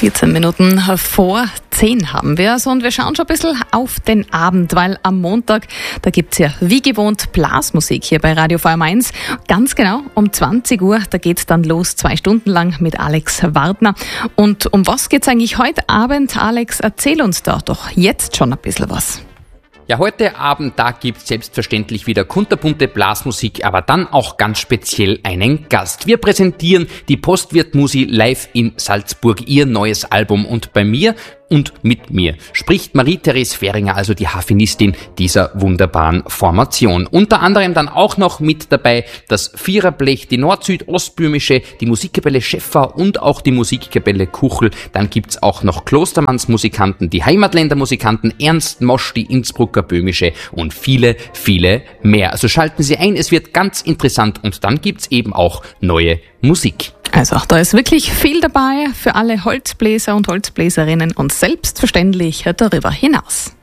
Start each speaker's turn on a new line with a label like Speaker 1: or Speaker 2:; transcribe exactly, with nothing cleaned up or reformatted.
Speaker 1: vierzehn Minuten vor zehn haben wir es und wir schauen schon ein bisschen auf den Abend, weil am Montag, da gibt's ja wie gewohnt Blasmusik hier bei Radio V M eins. Ganz genau um zwanzig Uhr, da geht's dann los, zwei Stunden lang mit Alex Wardner. Und um was geht's eigentlich heute Abend? Alex, erzähl uns da doch jetzt schon ein bisschen was.
Speaker 2: Ja, heute Abend, da gibt's selbstverständlich wieder kunterbunte Blasmusik, aber dann auch ganz speziell einen Gast. Wir präsentieren die Postwirt-Musi live in Salzburg, ihr neues Album, und bei mir und mit mir spricht Marie-Therese Fehringer, also die Harfenistin dieser wunderbaren Formation. Unter anderem dann auch noch mit dabei das Viererblech, die Nord-Süd-Ostböhmische, die Musikkapelle Schäffer und auch die Musikkapelle Kuchel. Dann gibt's auch noch Klostermannsmusikanten, die Heimatländer-Musikanten, Ernst Mosch, die Innsbrucker Böhmische und viele, viele mehr. Also schalten Sie ein, es wird ganz interessant, und dann gibt's eben auch neue Musik.
Speaker 1: Also da ist wirklich viel dabei für alle Holzbläser und Holzbläserinnen und selbstverständlich darüber hinaus.